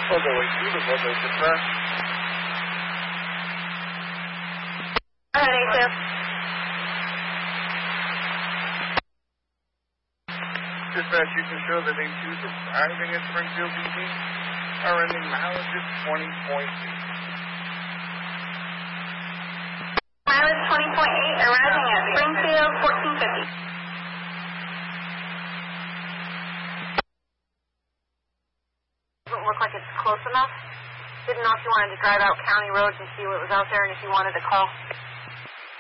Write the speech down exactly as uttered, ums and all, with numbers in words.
All the way through the Volvo Dispatch. Alright, A two. Dispatch, you can show that A two is arriving at Springfield, B C. Our ending mileage is twenty point eight. Mileage twenty point eight, arriving at Springfield, fourteen fifty. Doesn't look like it's close enough. Didn't know if you wanted to drive out county roads and see what was out there and if you wanted to call.